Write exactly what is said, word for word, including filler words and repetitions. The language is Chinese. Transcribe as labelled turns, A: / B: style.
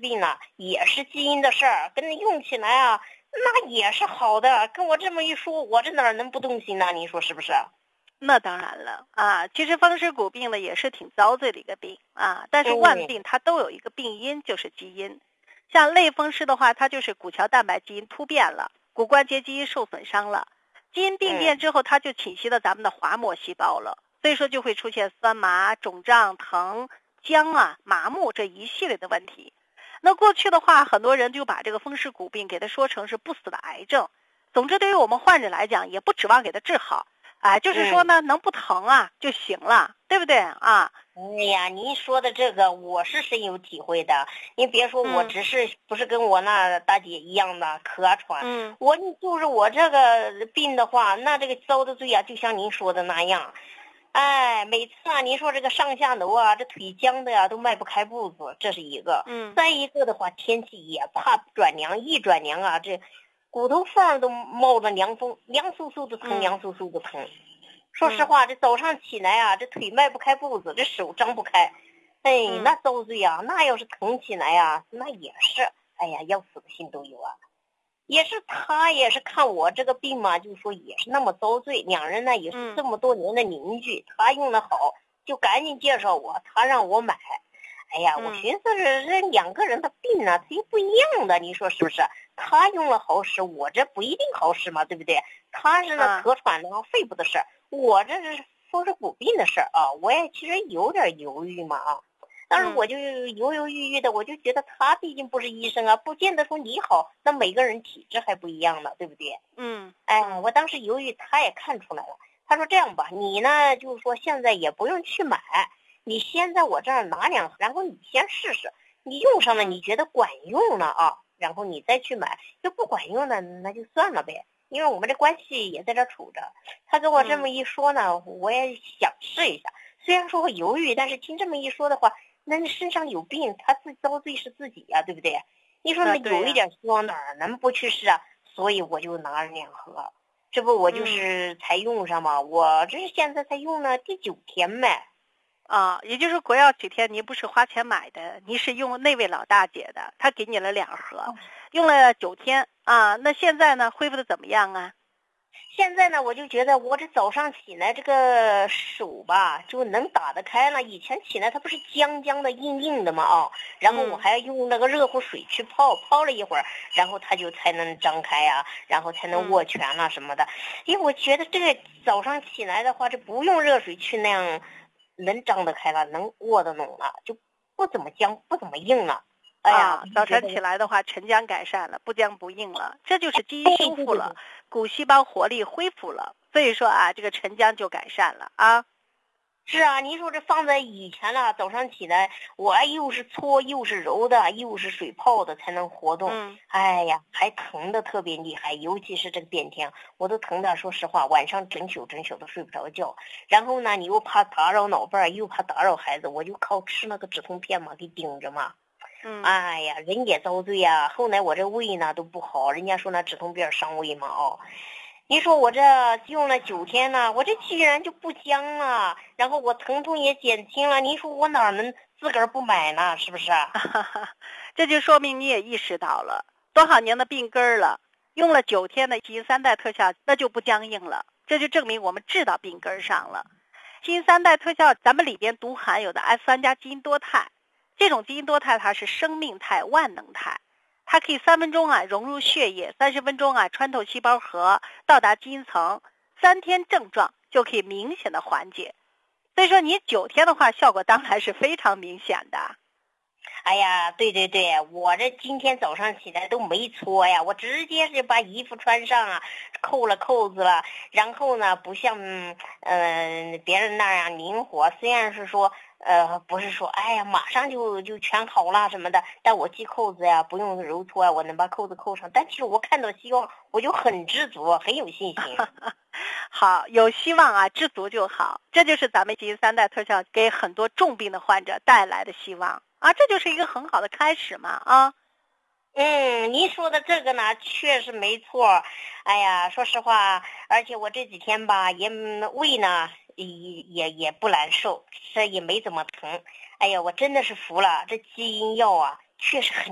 A: 病呢，也是基因的事儿，跟着用起来啊，那也是好的。跟我这么一说，我这哪能不动心呢？您说是不是？
B: 那当然了啊，其实风湿骨病呢也是挺遭罪的一个病啊，但是万病它都有一个病因，就是基因。像类风湿的话，它就是骨桥蛋白基因突变了，骨关节基因受损伤了，基因病变之后，它就侵袭了咱们的滑膜细胞了，所以说就会出现酸麻、肿胀、疼、僵啊、麻木这一系列的问题。那过去的话，很多人就把这个风湿骨病给它说成是不死的癌症。总之，对于我们患者来讲，也不指望给他治好。哎，就是说呢，能不疼啊就行了，对不对啊？
A: 哎呀，您说的这个我是深有体会的。您别说，我只是、嗯、不是跟我那大姐一样的咳喘，
B: 嗯，
A: 我就是我这个病的话，那这个遭的罪啊，就像您说的那样。哎，每次啊，您说这个上下楼啊，这腿僵的呀、啊，都迈不开步子，这是一个。
B: 嗯，
A: 再一个的话，天气也怕转凉，一转凉啊，这骨头缝都冒着凉风，凉飕飕的疼，凉飕飕的疼。说实话，这早上起来啊，这腿迈不开步子，这手张不开，哎，那遭罪啊！那要是疼起来呀、啊，那也是，哎呀，要死的心都有啊。也是他也是看我这个病嘛，就是说也是那么遭罪。两人呢也是这么多年的邻居，他用的好，就赶紧介绍我，他让我买。哎呀，我寻思这这两个人的病呢，他又不一样的，你说是不是？他用了好使，我这不一定好使嘛，对不对？他是那咳喘的肺部的事儿，我这是风湿骨病的事儿啊，我也其实有点犹豫嘛啊。但是我就犹犹豫豫的，我就觉得他毕竟不是医生啊，不见得说你好，那每个人体质还不一样呢，对不对？
B: 嗯，
A: 哎，我当时犹豫，他也看出来了。他说这样吧，你呢就是说现在也不用去买，你先在我这儿拿两盒，然后你先试试，你用上了你觉得管用了啊，然后你再去买，要不管用呢那就算了呗，因为我们这关系也在这处着。他跟我这么一说呢，我也想试一下。虽然说我犹豫，但是听这么一说的话，那你身上有病，他自遭罪是自己呀、啊，对不对？你说那有一点希望哪儿能不去试啊？所以我就拿了两盒，这不我就是才用上嘛，嗯、我这是现在才用了第九天呗。
B: 啊，也就是国药几天，您不是花钱买的，您是用那位老大姐的，她给你了两盒，嗯、用了九天啊。那现在呢，恢复的怎么样啊？
A: 现在呢，我就觉得我这早上起来这个手吧就能打得开了。以前起来它不是僵僵的、硬硬的嘛啊，然后我还要用那个热乎水去泡，泡了一会儿，然后它就才能张开呀、啊，然后才能握拳了什么的。因为我觉得这个早上起来的话，这不用热水去那样能张得开了，能握得拢了，就不怎么僵，不怎么硬了。哎呀，
B: 啊，早晨起来的话，沉僵改善了，不僵不硬了，这就是基因修复了，骨细胞活力恢复了，所以说啊，这个沉僵就改善了啊。
A: 是啊，您说这放在以前了，早上起来我又是搓又是揉的，又是水泡的才能活动。
B: 嗯，
A: 哎呀，还疼的特别厉害，尤其是这个变天，我都疼的，说实话，晚上整宿整宿都睡不着觉。然后呢，你又怕打扰脑瓣，又怕打扰孩子，我就靠吃那个止痛片嘛，给顶着嘛。
B: 嗯，
A: 哎呀，人也遭罪呀、啊。后来我这胃呢都不好，人家说那止痛片伤胃嘛哦。你说我这用了九天了，我这居然就不僵了，然后我疼痛也减轻了，你说我哪能自个儿不买呢？是不是啊？
B: 这就说明你也意识到了多少年的病根了，用了九天的基因三代特效，那就不僵硬了，这就证明我们治到病根上了。基因三代特效，咱们里边独含有的 S 三 加基因多肽，这种基因多肽它是生命肽、万能肽。它可以三分钟啊融入血液，三十分钟啊穿透细胞核，到达基因层，三天症状就可以明显的缓解。所以说你九天的话，效果当然是非常明显的。
A: 哎呀，对对对，我这今天早上起来都没搓呀，我直接是把衣服穿上啊，扣了扣子了，然后呢，不像嗯、呃、别人那样灵活，虽然是说呃不是说哎呀马上就就全好了什么的，但我系扣子呀不用揉搓啊，我能把扣子扣上，但其实我看到希望，我就很知足，很有信心。
B: 好，有希望啊，知足就好，这就是咱们基因三代特效给很多重病的患者带来的希望啊，这就是一个很好的开始嘛啊。
A: 嗯，您说的这个呢，确实没错。哎呀，说实话，而且我这几天吧，也胃呢也也也不难受，这也没怎么疼。哎呀，我真的是服了，这基因药啊，确实很